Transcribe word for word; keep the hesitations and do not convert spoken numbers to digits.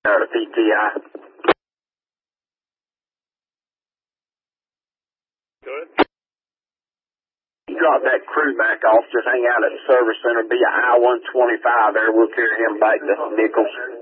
Or the P T I. Good. Drop that crew back off. Just hang out at the service center. Be an I one twenty-five there. We'll carry him back to Nichols.